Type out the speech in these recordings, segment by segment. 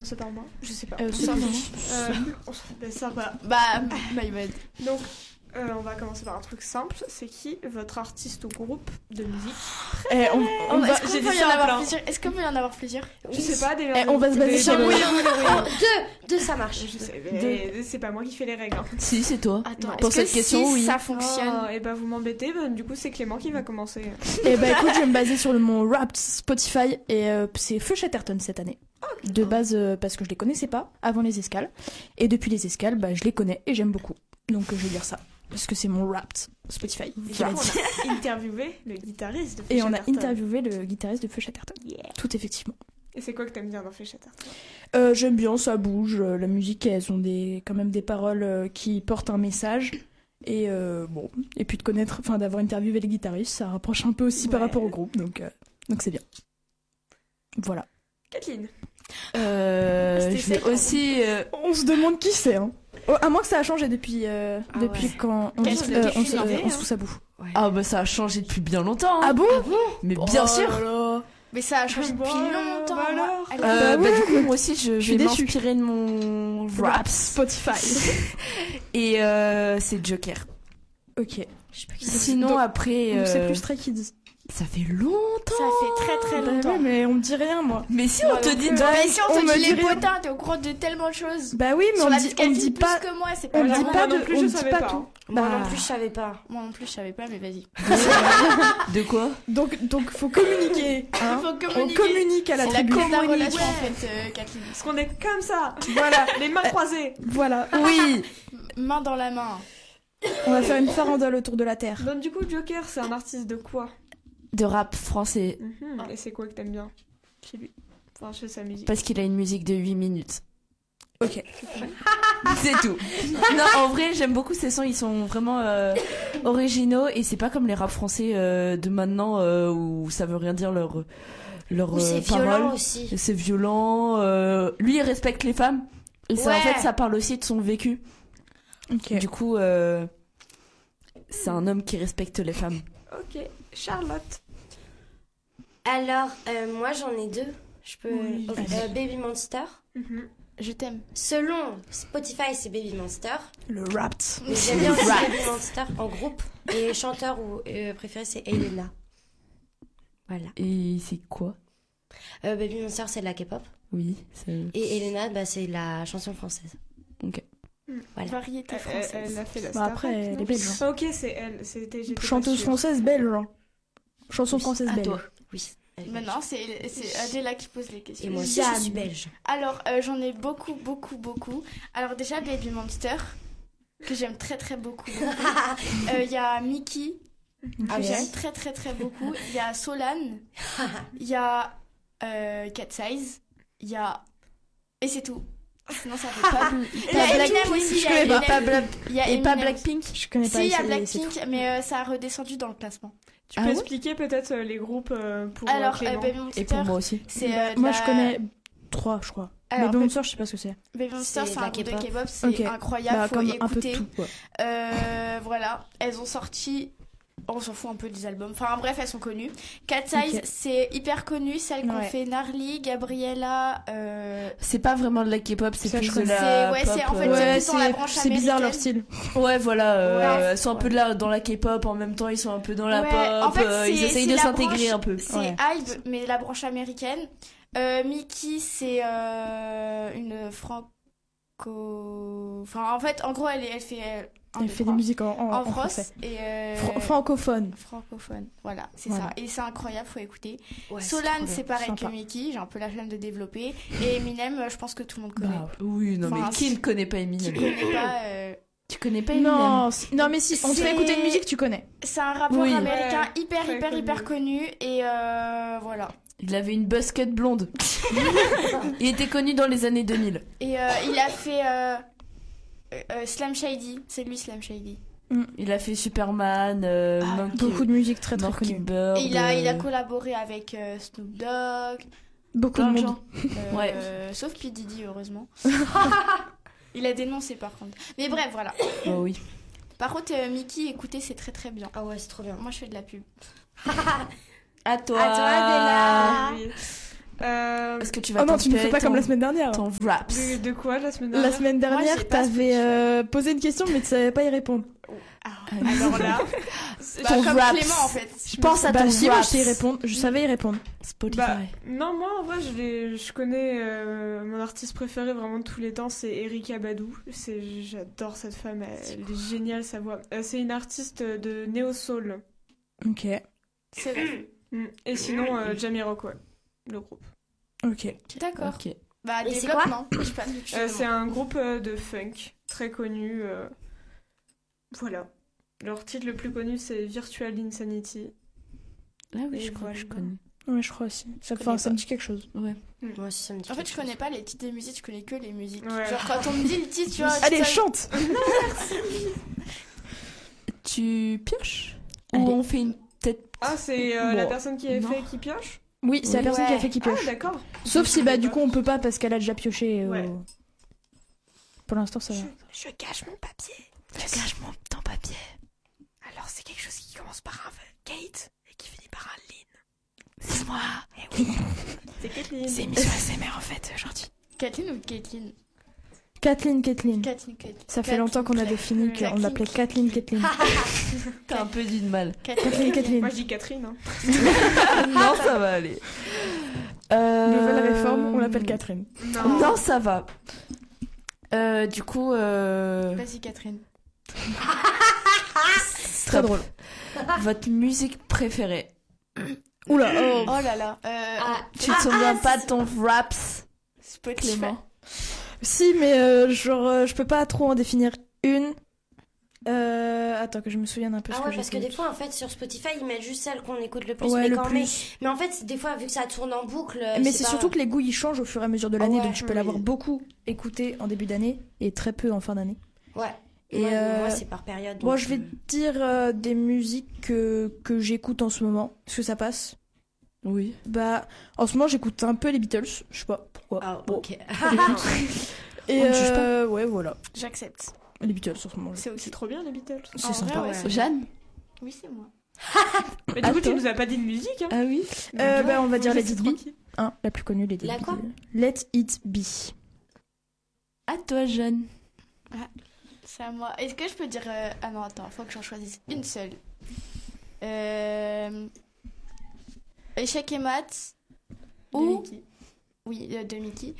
commencer par moi? Je sais pas. Ça va. Bah, my bad. Donc, on va commencer par un truc simple. C'est qui votre artiste ou groupe de musique? Est-ce qu'on peut y en avoir plusieurs? Est-ce qu'on peut y en avoir plusieurs? Je sais pas. On va se baser sur le... Deux, ça marche. Je sais, mais c'est pas moi qui fais les règles. Hein. Si, c'est toi. Attends, pour cette question, oui. Ça fonctionne. Et bah, vous m'embêtez. Du coup, c'est Clément qui va commencer. Et bah, écoute, je vais me baser sur mon Wrapped Spotify. Et c'est Feu Chatterton cette année. De base, parce que je les connaissais pas avant les escales. Et depuis les escales, bah, je les connais et j'aime beaucoup. Donc, je vais dire ça. Parce que c'est mon Wrapped Spotify. Et on a interviewé le guitariste de Feu Et on a Chatterton. interviewé le guitariste de Feu Chatterton. Yeah. Tout effectivement. Et c'est quoi que t'aimes bien dans Feu Chatterton? J'aime bien, ça bouge. La musique, elles ont quand même des paroles qui portent un message. Et bon. Et puis d'avoir interviewé les guitaristes, ça rapproche un peu aussi par rapport au groupe. Donc c'est bien. Voilà. Kathleen. Je vais aussi. On se demande qui c'est, hein. À moins que ça a changé depuis quand on se fout sa boue. Ouais. Ah bah ça a changé depuis bien longtemps. Hein. Ah bon? Mais bien sûr. Là. Mais ça a changé depuis longtemps. Du coup, moi aussi, je vais m'inspirer de mon rap Spotify. Et c'est Joker. Ok. Sinon, donc, après... c'est plus Stray Kids. Ça fait longtemps. Ça fait très très longtemps. Bah oui, mais on me dit rien, moi. Mais si on te dit... Mais si on te me dit dit les rien. potins, t'es au courant de tellement de choses. Bah oui, mais on me dit pas... plus que moi, c'est pas On me grave. dit pas non plus, on je me dit savais pas pas. tout. Moi non plus, je savais pas. Moi non plus, je savais pas, mais vas-y. De quoi? Donc faut communiquer. Hein. Faut On communique à la C'est la tribu. cause de la relation, en fait, Kathleen. Parce qu'on est comme ça. Voilà. Les mains croisées. Voilà. Oui. Main dans la main. On va faire une farandole autour de la Terre. Donc du coup, Joker, c'est un artiste de quoi? De rap français. Et c'est quoi que t'aimes bien chez lui? Enfin, chez sa musique. Parce qu'il a une musique de 8 minutes. Ok. C'est tout. Non, en vrai, j'aime beaucoup ces sons. Ils sont vraiment originaux. Et c'est pas comme les rap français de maintenant où ça veut rien dire leur c'est paroles. violent aussi. C'est violent. Lui, il respecte les femmes. Et ça, en Ouais. fait, ça parle aussi de son vécu. Ok. Du coup, c'est un homme qui respecte les femmes. Ok. Charlotte. Alors, moi j'en ai deux. Je peux. Oui, Baby Monster. Je t'aime. Selon Spotify, c'est Baby Monster. Le Wrapped. Mais j'aime bien aussi Baby Monster en groupe. Et chanteur préféré, c'est Elena. Voilà. Et c'est quoi? Baby Monster, c'est de la K-pop. Oui. Et Elena, bah, c'est la chanson française. Ok. Voilà. Variété française. Elle a fait la Bah Star après, Trek, elle non? est belge. Hein. Ok, c'est elle. J'étais pas Chanteuse sûre. française belge. Hein. Chanson française À belge. toi. Oui. Elle est Maintenant, c'est Adela qui pose les belge. questions. Et moi aussi, je suis belge. Alors, j'en ai beaucoup. Alors déjà, Baby Monster, que j'aime très très beaucoup. Il y a Mickey, que j'aime très très très beaucoup. Il y a Solane, il y a Cat Size, il y a... Et c'est tout. Sinon, ça fait pas... Il y a Eminem aussi, il y a Eminem. Il y a Et pas Eminem. Blackpink? Je connais pas. Si, il y a c'est Blackpink, mais ça a redescendu dans le classement. Tu peux expliquer peut-être les groupes pour Alors, Clément. Baby Monster, Et pour moi aussi. c'est Moi, je connais 3, je crois. Alors, Mais Baby Monster, je sais pas ce que c'est. Baby Monster, C'est c'est de un la groupe de K-pop. K-pop, c'est Ok. incroyable, Bah, faut comme un peu écouter. tout, quoi. Voilà, elles ont sorti... On s'en fout un peu des albums. Enfin bref, elles sont connues. Cat Size, Ok. c'est hyper connu. Celle qu'on Ouais. fait Narly, Gabriella... C'est pas vraiment de la K-pop, c'est Ça, plus je de connais. la C'est- ouais, c'est- en pop, fait, Ouais, plus dans la branche c'est bizarre leur américaine. style. Ouais, voilà, Ouais. elles sont un peu dans la K-pop, en même temps ils sont un peu dans la Ouais, pop, en fait, ils essayent de la s'intégrer branche- un peu. C'est Ouais. Hybe, mais la branche américaine. Mickey, c'est une Enfin, en fait, en gros, elle fait... Elle fait des musiques en français. France et Francophone. francophone. Voilà, c'est Voilà. ça. Et c'est incroyable, faut écouter. Ouais, Solane, c'est pareil Sympa. que Mickey, j'ai un peu la flemme de développer. Et Eminem, je pense que tout le monde connaît. Bah, oui, non Enfin, mais qui ne connaît pas Qui Eminem? connaît pas Tu connais pas Eminem? Non, mais si, on te fait C'est- écouter une musique, tu connais. C'est un rappeur Oui. américain Ouais, hyper, très hyper, connu. hyper connu. Et voilà. Il avait une buzz cut blonde. Il était connu dans les années 2000. Et il a fait Slam Shady. C'est lui, Slam Shady. Il a fait Superman, Monkey, Beaucoup de musique très très Monkey connue. Bird. Et il a collaboré avec Snoop Dogg. Beaucoup de plein de monde. gens. Ouais. Sauf P. Diddy, heureusement. Il a dénoncé par contre. Mais bref, voilà. Oh oui. Par contre, Mickey, écoutez, c'est très très bien. Ah ouais, c'est trop bien. Moi, je fais de la pub. À toi. À toi, Adela. Oui. Est-ce que tu vas Oh non, tu ne fais t'inspirer pas comme la ton- semaine dernière. ton raps? De quoi la semaine dernière? La semaine Moi, dernière, j'ai pas t'avais posé une question, mais tu savais pas y répondre. Alors là, Ton comme raps. Clément en fait. Je pense à Bah ton si, moi, je raps. sais y répondre. Je savais y répondre. Spotify. bah, non, moi en vrai, je connais mon artiste préféré vraiment de tous les temps, c'est Erykah Badu. J'adore cette femme, elle est géniale sa voix. C'est une artiste de Neo Soul. Ok. C'est vrai. Et sinon, Jamiroquai, le groupe. Ok. D'accord. Ok. Bah, Et c'est développe, quoi non je sais pas, C'est un groupe de funk très connu. Voilà. Leur titre le plus connu, c'est Virtual Insanity. Ah oui, Et je crois que je voilà. connais. Ouais, je crois aussi. Ça, connais ça pas. me dit quelque chose. Moi aussi, ça me dit En fait, quelque je chose. connais pas les titres des musiques, je connais que les musiques. Ouais. Genre, quand on me dit le titre, tu vois. Allez, ça- chante. Tu pioches? Allez. Ou on fait une tête? Ah, c'est la Bon, personne qui a non. fait qui pioche? Oui, c'est la Oui. personne qui a Ouais. fait qui Ah, pioche. d'accord. Sauf si, bah, du coup, on peut pas parce qu'elle a déjà pioché. Ouais. Pour l'instant, ça va. Je cache mon papier. Je cache ton papier. Alors, c'est quelque chose qui commence par un Kate et qui finit par un Lynn. C'est moi. C'est Kathleen. C'est émission SMR en fait aujourd'hui. Kathleen ou Caitlyn Kathleen. Kathleen. Ça fait longtemps qu'on a défini qu'on l'appelait Kathleen. T'as un peu dit de mal. Kathleen. Moi, je dis Catherine. Hein. Non, ça va aller. Nouvelle réforme, on l'appelle Catherine. Non, ça va. Du coup, Vas-y, Catherine. Très drôle. votre musique préférée. Oula, oh. Oh là là. Tu te souviens pas de ton raps, Spotify. Clément? Si, mais genre, je peux pas trop en définir une. Attends, que je me souvienne un peu ce Ah que ouais, parce que j'écoute. des fois, en fait, sur Spotify, ils mettent juste celle qu'on écoute le plus. Ouais, mais, le quand plus. mais en fait, des fois, vu que ça tourne en boucle. Mais c'est pas- surtout que les goûts ils changent au fur et à mesure de l'année, Ouais, donc tu peux oui. l'avoir beaucoup écouté en début d'année et très peu en fin d'année. Ouais. Et Moi, c'est par période. Moi, donc, je vais te dire des musiques que j'écoute en ce moment. Est-ce que ça passe? Oui. Bah, en ce moment, j'écoute un peu les Beatles. Je sais pas pourquoi. Ah, Bon. ok. Et On ne juge pas. ouais, voilà. J'accepte. Les Beatles en ce moment. C'est aussi C'est trop bien, les Beatles. C'est En sympa. vrai, ouais, c'est- Jeanne? Oui, c'est moi. Mais du coup, tu Attends. nous as pas dit de musique. Hein. Ah oui. Bah, on va dire Let Laisse It Be. Hein, la plus connue, Let It La Be. quoi Let It Be. À toi, Jeanne. C'est à moi. Est-ce que je peux dire. Ah non, attends, faut que j'en choisisse une seule. Échec et maths. Ou. Oui, de Mickey.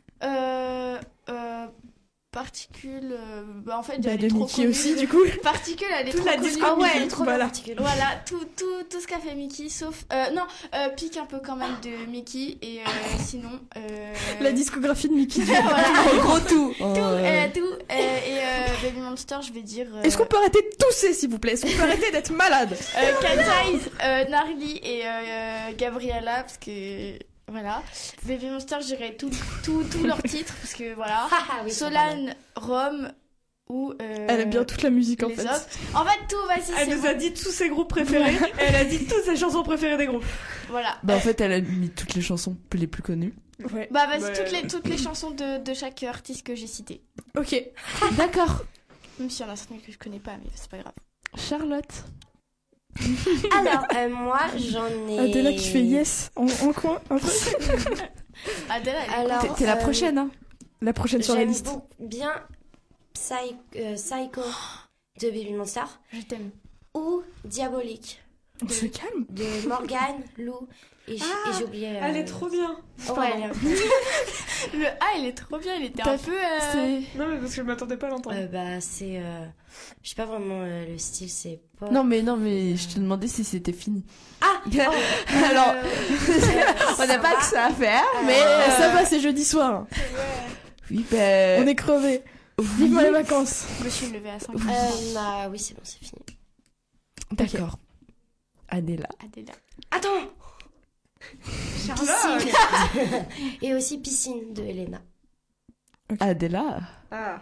Particules. Bah, en fait, Bah, elle est de trop Mickey connue. aussi, du coup. Particules, elle est Toute trop la connue. disco Ah ouais, Mickey. elle est trop Voilà. particulière. Voilà, tout ce qu'a fait Mickey, sauf... non, pique un peu quand même de Mickey, et sinon... La discographie de Mickey. Voilà, En gros, tout. tout. Et Baby Monster, je vais dire... Est-ce qu'on peut arrêter de tousser, s'il vous plaît? Est-ce qu'on peut arrêter d'être malade? Cat Eyes, Narly et Gabriella, parce que... Voilà. Baby Monster, j'irai tous leurs titres, parce que voilà. Ah oui, c'est pas mal. Solane, Rome, ou... Elle aime bien toute la musique, en les fait. autres. En fait, tout, vas-y, Elle c'est nous bon. a dit tous ses groupes préférés. Et elle a dit toutes ses chansons préférées des groupes. Voilà. Bah en fait, elle a mis toutes les chansons les plus connues. Ouais. Bah vas-y, Ouais. toutes les chansons de chaque artiste que j'ai cité. Ok. D'accord. Même s'il y en a certaines que je connais pas, mais c'est pas grave. Charlotte. Alors, moi, j'en ai. Adela qui fait yes en coin, un peu. Adèle, elle est Alors, T'es la prochaine, hein. La prochaine sur la J'aime liste. bien Psycho de Baby Monster je t'aime. ou Diabolique On se calme. de Morgane, Lou et j'ai oublié. Elle est trop bien. Ouais, elle est- Le A, il est trop bien, il était T'as un peu... Non, mais parce que je m'attendais pas à l'entendre. bah, c'est. Je sais pas vraiment le style, c'est pas. Non mais je te demandais si c'était fini. Ah Alors, on on n'a pas que ça à faire, mais Ça va, c'est jeudi soir. oui, ben On est crevés. Vivement les vacances. Je me suis levée à 5 bah, oui, c'est bon, c'est fini. d'accord. Adela. Adèle. Attends Charlotte. Piscine Et aussi Piscine de Elena. Adela. Ah.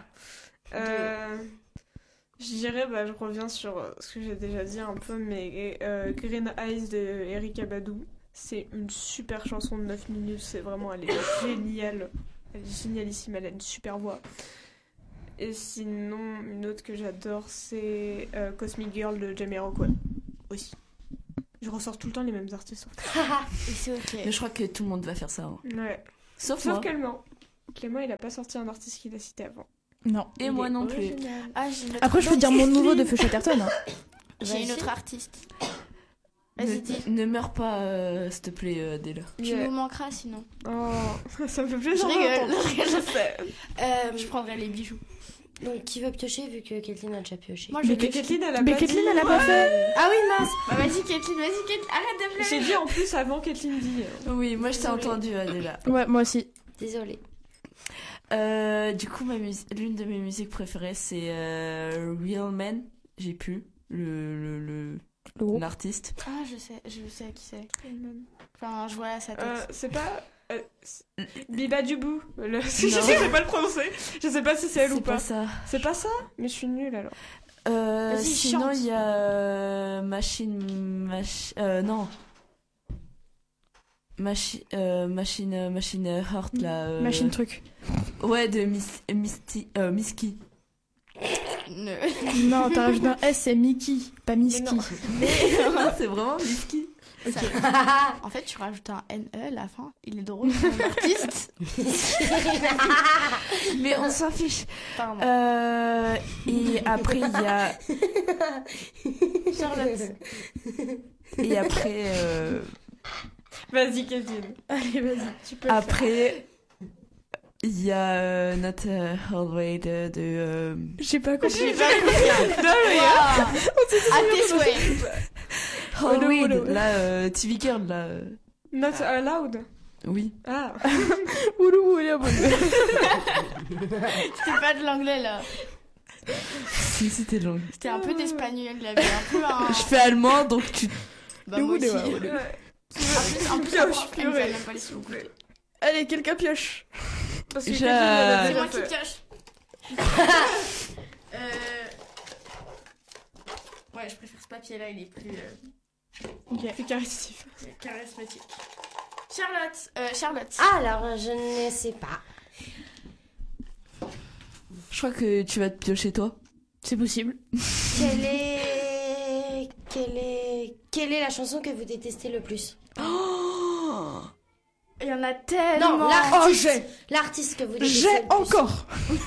Je dirais, bah, je reviens sur ce que j'ai déjà dit un peu, mais Green Eyes de Erykah Badu, c'est une super chanson de 9 minutes, c'est vraiment, elle est géniale. Elle est génialissime, elle a une super voix. Et sinon, une autre que j'adore, c'est Cosmic Girl de Jamiroquai, aussi. Je ressors tout le temps les mêmes artistes. Et c'est ok. Mais je crois que tout le monde va faire ça. Hein. Ouais. Sauf Sauf moi. Clément. Clément, il a pas sorti un artiste qu'il a cité avant. Non. Et Il moi est non plus. original. Ah, j'ai une autre, Après, je peux dire mon nouveau de Feu Chatterton. Hein. j'ai une autre artiste. Vas-y, dis. Ne meurs pas, s'il te plaît, Della. Tu Yeah. nous manqueras sinon. Oh, ça me fait Je plaisir. rigole. d'entendre. Je sais. Je prendrai les bijoux. Donc, qui veut piocher vu que Kathleen a déjà pioché? Moi, Mais je que vais. Kathleen, elle a Mais pas Kathleen, dit. elle a pas fait. Ah oui, mince. Bah, vas-y, Kathleen, arrête de pleurer. J'ai dit en plus avant Kathleen dit. Oui, moi je t'ai Désolée. entendu, Adela. Ouais, moi aussi. Désolée. Du coup, l'une de mes musiques préférées, c'est Real Man. J'ai plus Le groupe. l'artiste. Ah, je sais qui c'est. Enfin, je vois sa tête. C'est pas. Biba Dubou. Je sais pas le prononcer. Je sais pas si c'est elle ou C'est pas. pas ça. C'est pas ça. Mais je suis nulle alors. Vas-y, Sinon, chante. il y a non. Machine Heart là. Machine truc. Ouais, de Miski. Non, t'as rajouté un S, c'est Mickey, pas Miski. non. C'est vraiment Miski. En fait, tu rajoutes un NE à la fin. Il est drôle, mon artiste. Mais on s'en fiche. Pardon. Et après, il y a. Charlotte. Et après. Vas-y, Kathleen. Allez, vas-y. Tu peux. le faire. Après. Il y a Not Hallway de J'ai pas compris. J'ai pas compris. Non, mais. À tes souhaits. Halloween, Olo. là, TV Girl, là. Not allowed. Oui. Ah. Oulou, oulou, oulou. C'était pas de l'anglais là. Si, c'était long. C'était un peu d'espagnol. Il avait un peu un. Je fais allemand, donc tu. Bah, moi aussi. Oulou, oulou. Ouais. En plus, Pioche, elle nous a purée. même pas laissé le goûter. Allez, quelqu'un pioche. Parce que Je- Kathleen, elle a C'est déjà moi qui fait. pioche. Ouais, je préfère ce papier là, il est plus C'est charismatique. charismatique. Charlotte. Alors, je ne sais pas. Je crois que tu vas te piocher toi. C'est possible. Quelle est la chanson que vous détestez le plus? Il y en a tellement. Non, l'artiste que vous détestez J'ai le plus. encore.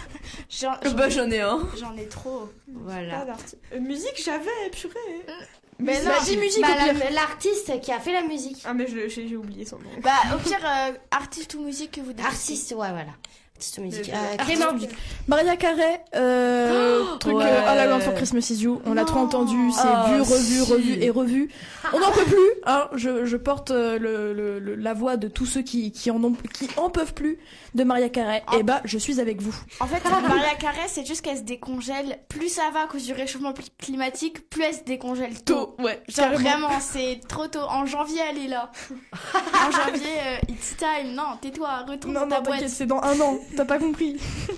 J'en ai un. J'en ai trop. Voilà. Musique, j'avais, purée. Mais Bah, non. dis musique Bah, au pire. l'artiste qui a fait la musique. Ah, mais j'ai oublié son nom. Bah, au pire, artiste ou musique que vous détestez. Artiste, ouais, voilà. Artiste musique. Mais- Clément. Maria Carey, truc ouais. All I Want for Christmas is You. On l'a trop entendu, c'est Ah, vu, revu, si. revu et revu. On n'en peut plus. Hein. Je porte la voix de tous ceux qui en peuvent plus de Maria Carey. Ah. Et bah, je suis avec vous. En fait, Maria Carey, c'est juste qu'elle se décongèle. Plus ça va à cause du réchauffement climatique, plus elle se décongèle tôt. Ouais, Genre carrément. vraiment, c'est trop tôt. En janvier, elle est là. En janvier, it's time. Non, tais-toi, retourne Non, dans ta non, t'inquiète, boîte. c'est dans un an. T'as pas compris.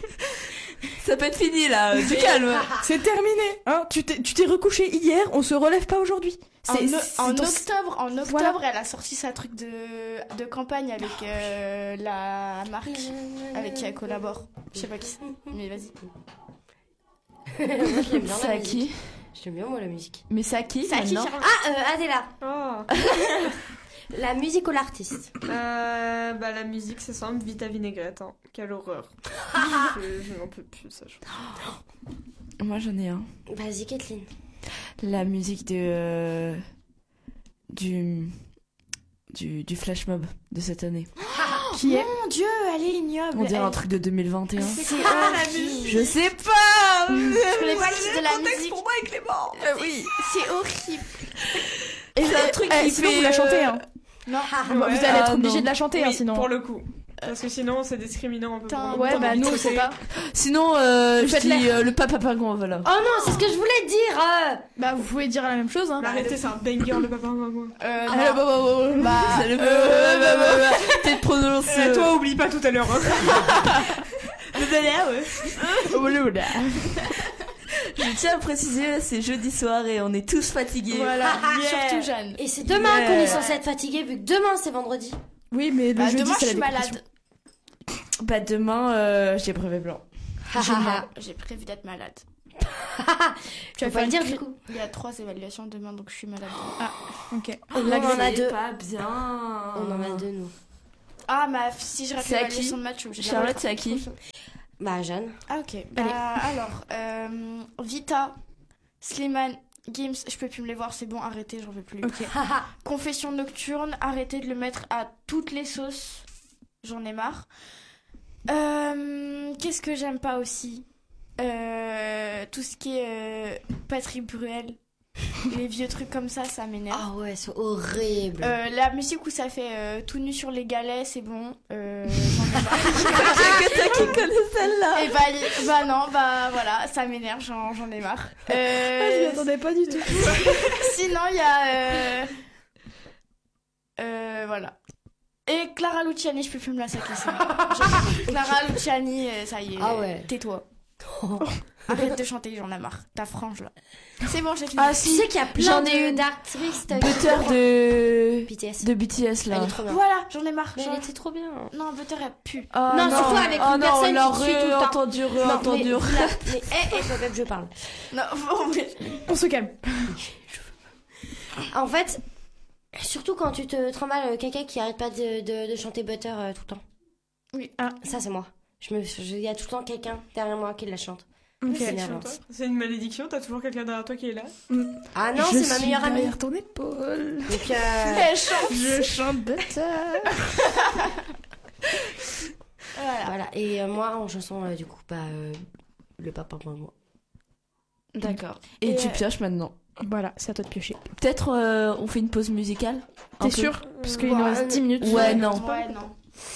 Ça peut être fini là, du calme. C'est terminé. Hein, tu t'es recouché hier, on se relève pas aujourd'hui. En ton- octobre, Voilà. elle a sorti sa truc de campagne avec la marque avec qui elle collabore. Je sais pas qui c'est, mais vas-y. Moi, je l'aime bien C'est la à musique. qui? J'aime bien moi la musique. Mais c'est à qui C'est à qui, maintenant? Charlotte? Ah, Adela. Oh. La musique ou l'artiste? Bah, la musique, c'est simple. Vita Vinaigrette. Hein. Quelle horreur. je n'en peux plus, ça. Moi j'en ai un. Vas-y, Kathleen. La musique de du flash mob de cette année. Qui est Mon Dieu, elle est ignoble. On dirait un Elle- truc de 2021. C'est la horrible. Je sais pas. Je connais pas le titre de la musique. moi et Clément. Oui. C'est horrible. C'est un truc qui sinon fait vous la chantez, hein. Non. Vous allez Ah, être obligé non. de la chanter, hein, Oui, sinon. pour le coup. Parce que sinon, c'est discriminant un peu. Putain, pour Ouais, pour bah les nous, on côtés. sait pas. Sinon, Vous je faites dis l'air. le papa pingouin, voilà. Oh non, c'est ce que je voulais dire. Bah, vous pouvez dire la même chose, hein. Mais arrêtez, c'est un banger, le papa pingouin. Non. Bah, C'est le peut-être prononcer. Toi, oublie pas tout à l'heure. Hein. Je tiens à préciser, c'est jeudi soir et on est tous fatigués. voilà. Yeah. Surtout Jeanne. Et c'est demain Yeah. qu'on est censé être fatigué vu que demain c'est vendredi. Oui, mais le Bah, jeudi, demain, je c'est la suis dépression. malade. Bah demain, j'ai brevet blanc. Génial. J'ai prévu d'être malade. Tu vas pas le dire du coup. Il y a 3 évaluations demain, donc je suis malade. Ok. On en a 2. Pas bien. On en a 2 nous. Ah, si je rate C'est à qui l'évaluation de match, je suis obligée de Charlotte, c'est à qui? Bah Jeanne. Ah, ok. Alors, Vita, Slimane, Gims, je peux plus me les voir, c'est bon, arrêtez, j'en veux plus. Ok. Confession nocturne, arrêtez de le mettre à toutes les sauces, j'en ai marre. Qu'est-ce que j'aime pas aussi? Tout ce qui est Patrick Bruel, les vieux trucs comme ça m'énerve. Ah ouais, c'est horrible. La musique où ça fait tout nu sur les galets, c'est bon. J'en ai marre. Que toi qui connais celle-là. Et non, voilà, ça m'énerve, j'en ai marre. Je m'y attendais pas du tout. Sinon, il y a. Voilà. Et Clara Luciani, je peux plus me la saquer, c'est bon. Clara Luciani, ça y est. Ah ouais. Tais-toi. Arrête de chanter, j'en ai marre. Ta frange là. C'est bon, j'ai fini. Ah Tu si, sais qu'il y a plein j'en ai une. d'actrices Butter de BTS. de BTS là. Elle est trop bien. Voilà, j'en ai marre. Mais elle était trop bien. Non, Butter, elle pue. Oh, Non, surtout avec une personne on qui suit tout le temps. entendu, re-entendu. Mais pop-up, je parle. Non, bon, mais... On se calme. En fait, surtout quand tu te trimbales quelqu'un qui arrête pas de chanter Butter tout le temps. Oui. Ah, ça c'est moi. Il y a tout le temps quelqu'un derrière moi qui la chante. Ok. C'est énervant. C'est une malédiction, t'as toujours quelqu'un derrière toi qui est là. Ah non, Je c'est ma suis meilleure amie. derrière ton épaule. Donc, Elle chante. Je chante Butter. Voilà. et moi en chanson, du coup, le papa pour moi. D'accord. Et tu pioches maintenant. Voilà, c'est à toi de piocher. Peut-être on fait une pause musicale. T'es sûr? Parce qu'il nous reste 10 minutes. Ouais, non. Ouais, non.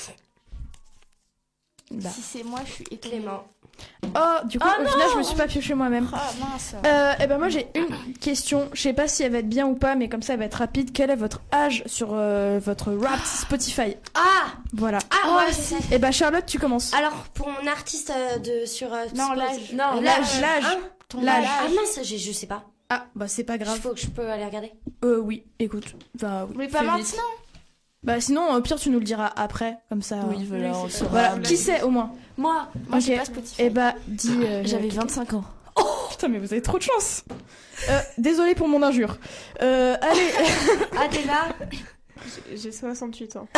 Bah. Si c'est moi, je suis étonnée. Clément. Oh, du coup, au final, je me suis pas pioché moi-même. Ah mince. Et ben moi j'ai une question, je sais pas si elle va être bien ou pas, mais comme ça elle va être rapide. Quel est votre âge sur votre rap Spotify? Ah Voilà. moi aussi. Et ben Charlotte, tu commences. Alors pour mon artiste sur Non, Spotify- l'âge. Non, L'âge. Hein Ton l'âge. Ah mince, je sais pas. Ah, bah c'est pas grave. Je peux aller regarder. Oui, écoute. Bah oui. Mais pas Fais maintenant. vite. Bah sinon, au pire, tu nous le diras après, comme ça. Oui, voilà, on saura. Voilà, qui c'est au moins? Moi, Moi, j'ai Ok. pas Spotify. Et bah, dis. j'avais 25 ans. Putain, mais vous avez trop de chance. Désolé pour mon injure. Allez. Ah t'es là. J'ai 68 ans.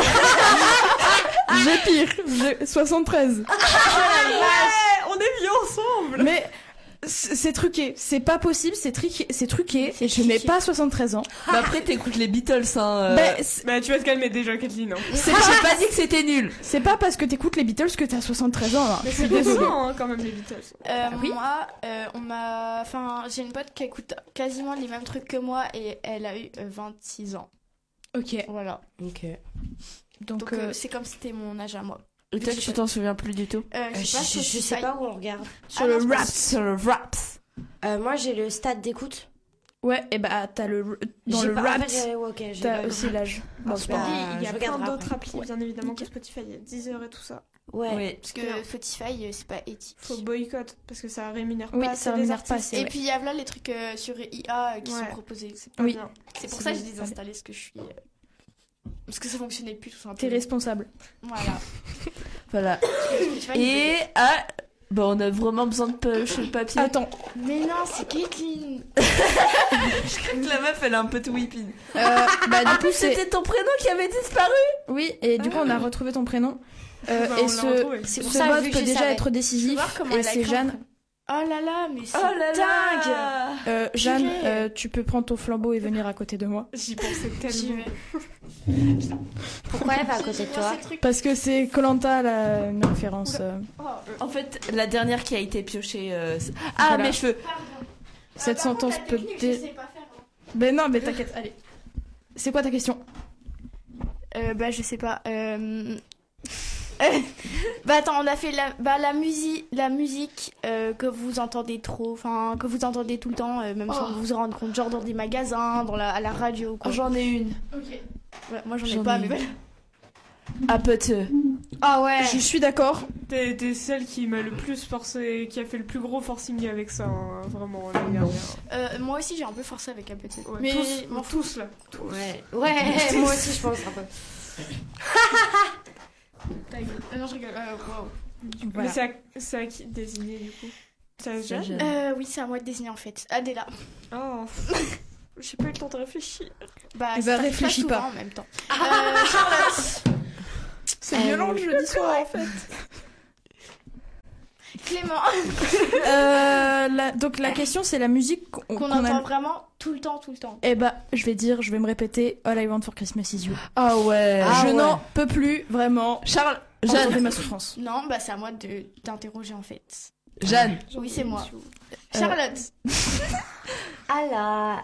J'ai pire. J'ai 73. On est vieux ensemble. Mais c'est truqué. C'est pas possible. C'est truqué. Et je n'ai pas 73 ans. Mais après, t'écoutes les Beatles, hein. Bah, Bah tu vas te calmer déjà, Kathleen. Hein. J'ai pas dit que c'était nul. c'est pas parce que t'écoutes les Beatles que t'as 73 ans. Hein. Mais Je c'est suis désolée. décevant hein, quand même les Beatles. oui. Moi, j'ai une pote qui écoute quasiment les mêmes trucs que moi et elle a eu 26 ans. Ok. Voilà. Ok. Donc, Donc c'est comme si c'était mon âge à moi. Et toi, tu t'en souviens plus du tout? Je sais pas, Je sais pas où on regarde. sur Ah le non, c'est rap. Sur le rap. Moi j'ai le stade d'écoute. Ouais. Et bah t'as le dans J'ai le pas- en rap. fait, ouais, ok, j'ai T'as pas- aussi l'âge. Bon, c'est pas bah, grave. Il y a je plein regarderai d'autres après. applis bien évidemment que Spotify. Il y a Deezer et tout ça. Ouais. Oui. parce que Spotify, c'est pas éthique. Faut boycott parce que ça rémunère Oui, pas ça assez les rémunère pas artistes. assez. Et puis il y a là les trucs sur IA qui Ouais. sont proposés. C'est pas Oui. bien. C'est pour C'est ça que bon, j'ai désinstallé ce que je suis. Parce que ça fonctionnait plus tout T'es simplement. responsable. Voilà. Voilà. Spotify, Et bon, on a vraiment besoin de le papier. Attends. Mais non, c'est Caitlyn. La meuf, elle a un peu de whipping. Bah En du plus, coup c'est. c'était ton prénom qui avait disparu. Oui. Et du coup on a retrouvé ton prénom. Bah, on Et l'a ce retrouvé. C'est pour ce ça vote vu que peut je déjà savais. être Tu peux décisif. voir comment Et elle a c'est écrit Jeanne. Oh là là, mais c'est Oh là dingue. là. Jeanne, Purée. tu peux prendre ton flambeau et venir à côté de moi. J'y pensais J'y tellement. vais. Pourquoi elle va à côté de toi? Parce que c'est Koh-Lanta une référence. En fait, la dernière qui a été piochée. Ah, Voilà. mes cheveux. Cette sentence peut. Ben non, mais t'inquiète. Allez. C'est quoi ta question? Bah je sais pas. Bah attends, on a fait la musique que vous entendez trop, enfin que vous entendez tout le temps, même sans vous rendre compte, genre dans des magasins, à la radio. Quoi. J'en ai une. Ouais, moi j'en ai J'en pas, ai mais une. voilà. Ah, peut-être. Ah ouais. Je suis d'accord. T'es celle qui m'a le plus forcé, qui a fait le plus gros forcing avec ça, hein, vraiment l'année dernière. Moi aussi j'ai un peu forcé avec un petit. Ouais, mais tous là. Ouais. Ouais, moi aussi je pense un peu. Non, je rigole. Wow. Voilà. Mais c'est à qui désigner du coup? Ça se gêne. Oui, c'est à moi de désigner en fait. Adela. Oh, j'ai pas eu le temps de réfléchir. Bah, Eh ben, ça réfléchis souvent pas. en même temps. Charlotte. C'est violent le jeudi soir en fait. Clément. Donc la question c'est la musique Qu'on entend vraiment tout le temps. Eh bah, je vais me répéter. All I Want for Christmas is You. Ah ouais. Je n'en peux plus, vraiment. Charles, Entendez Jeanne, ma souffrance. Non, bah c'est à moi d'interroger en fait. Jeanne. Oui, c'est moi. Charlotte. Alors.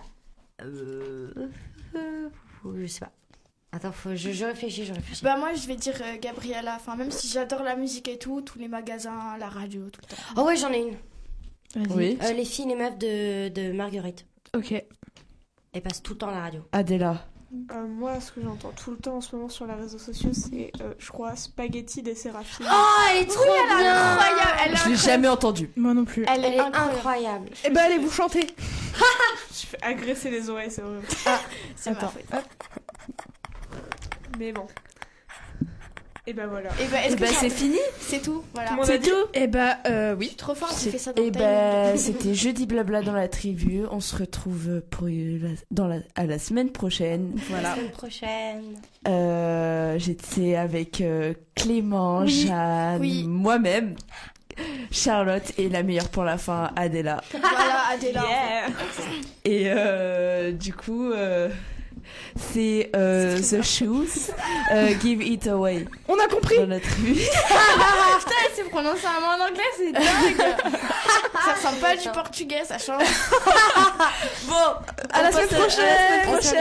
Je sais pas. Attends, je réfléchis. Bah moi je vais dire Gabriella. Enfin même si j'adore la musique et tout, tous les magasins, la radio, tout le temps. Oh ouais, j'en ai une. Vas-y. Oui. Les filles, les meufs de Marguerite. Ok. Elles passent tout le temps à la radio. Adela. Moi, ce que j'entends tout le temps en ce moment sur les réseaux sociaux, c'est, je crois, Spaghetti des Séraphines. Oh, elle est trop bien. Incroyable. Je l'ai jamais entendu. Moi non plus. Elle Elle est est incroyable. incroyable. Eh bah, allez vous chanter. Je fais agresser les oreilles, c'est horrible. C'est ma Attends. faute. Mais bon. Et bah voilà. Et bah est-ce que c'est fini. c'est tout? Voilà. Comment on a C'est dit tout. Eh bah, oui. Trop fort, tu fais ça dans Et le ben, timing. c'était jeudi blabla dans la tribu. On se retrouve à la semaine prochaine. La semaine prochaine. J'étais avec Clément, Oui. Jeanne, Oui. moi-même, Charlotte et la meilleure pour la fin, Adela. Voilà, Adela. Et du coup, c'est The Shoes, Give It Away On a compris. dans la tribu. Putain, elle s'est prononcée un mot en anglais, c'est dingue. Ça ressemble pas à du portugais, ça change. Bon, À la on passe semaine prochaine.